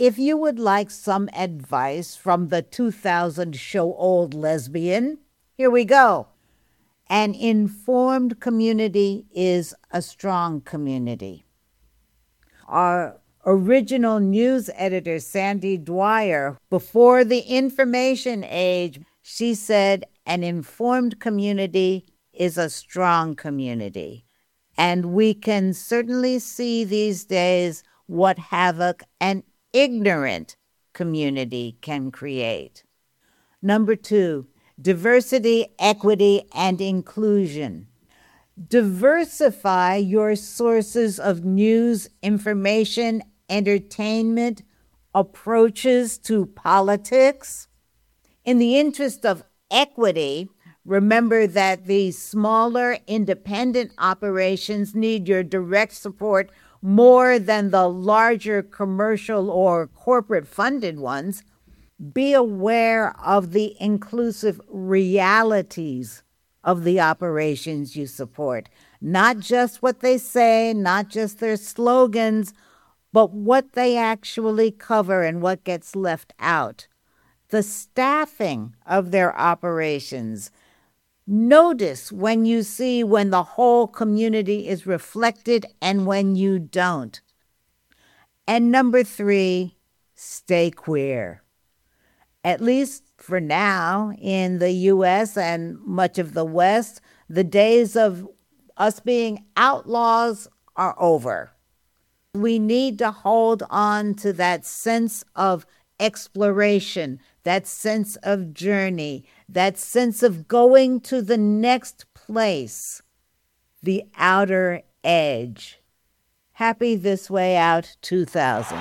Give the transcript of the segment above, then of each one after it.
if you would like some advice from the 2000 show Old Lesbian, here we go. An informed community is a strong community. Our original news editor, Sandy Dwyer, before the information age, she said, an informed community is a strong community. And we can certainly see these days what havoc an ignorant community can create. Number 2, diversity, equity, and inclusion. Diversify your sources of news, information, entertainment, approaches to politics. In the interest of equity, remember that the smaller independent operations need your direct support more than the larger commercial or corporate funded ones. Be aware of the inclusive realities of the operations you support. Not just what they say, not just their slogans, but what they actually cover and what gets left out. The staffing of their operations. Notice when you see when the whole community is reflected and when you don't. And number 3, stay queer. At least for now, in the U.S. and much of the West, the days of us being outlaws are over. We need to hold on to that sense of exploration, that sense of journey, that sense of going to the next place, the outer edge. Happy This Way Out 2000.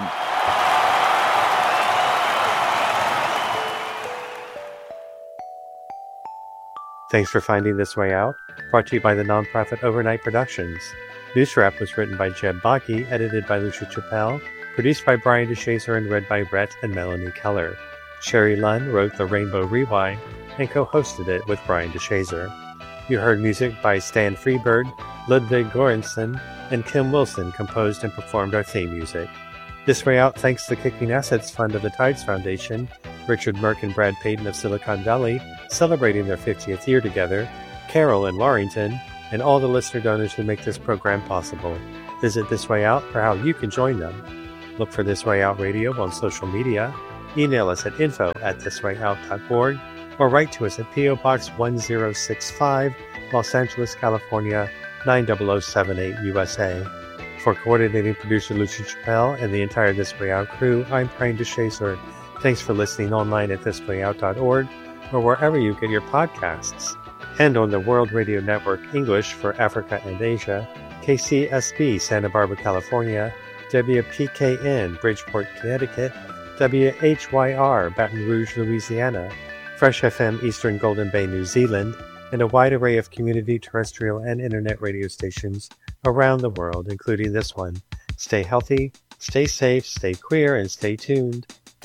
Thanks for finding This Way Out, brought to you by the nonprofit Overnight Productions. News Wrap was written by Jeb Baki, edited by Lucia Chappelle, produced by Brian DeShazer, and read by Brett and Melanie Keller. Sherry Lunn wrote The Rainbow Rewind and co-hosted it with Brian DeShazer. You heard music by Stan Freberg, Ludwig Göransson, and Kim Wilson composed and performed our theme music. This Way Out thanks the Kicking Assets Fund of the Tides Foundation, Richard Merck and Brad Payton of Silicon Valley, celebrating their 50th year together, Carol in Warrington, and all the listener donors who make this program possible. Visit This Way Out for how you can join them. Look for This Way Out Radio on social media, email us at info@thiswayout.org, or write to us at P.O. Box 1065, Los Angeles, California, 90078 USA. For coordinating producer Lucia Chappelle and the entire This Way Out crew, I'm Brian DeShazer. Thanks for listening online at thiswayout.org or wherever you get your podcasts. And on the World Radio Network English for Africa and Asia, KCSB Santa Barbara, California, WPKN Bridgeport, Connecticut, WHYR Baton Rouge, Louisiana, Fresh FM Eastern Golden Bay, New Zealand, and a wide array of community terrestrial and internet radio stations around the world, including this one. Stay healthy, stay safe, stay queer, and stay tuned.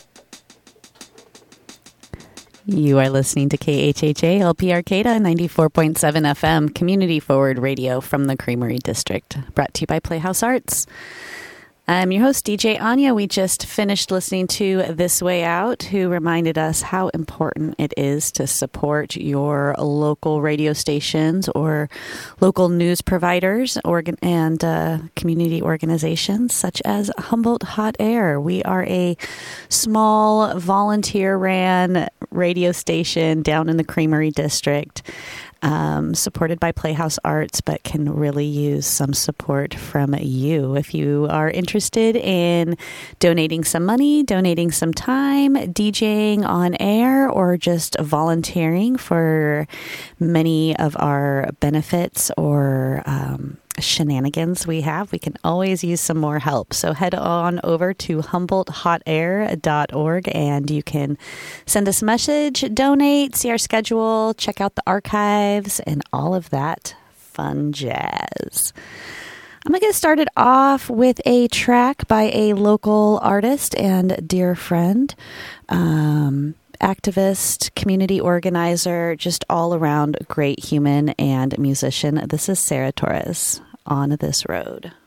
You are listening to KHHA LP Arcata 94.7 FM, Community Forward Radio from the Creamery District, brought to you by Playhouse Arts. I'm your host, DJ Anya. We just finished listening to This Way Out, who reminded us how important it is to support your local radio stations or local news providers and community organizations such as Humboldt Hot Air. We are a small volunteer-ran radio station down in the Creamery District. Supported by Playhouse Arts, but can really use some support from you. If you are interested in donating some money, donating some time, DJing on air, or just volunteering for many of our benefits or shenanigans we can always use some more help. So head on over to HumboldtHotAir.org and you can send us a message, donate, see our schedule, check out the archives, and all of that fun jazz. I'm going to get started off with a track by a local artist and dear friend, activist, community organizer, just all around great human and musician. This is Sarah Torres, On This Road.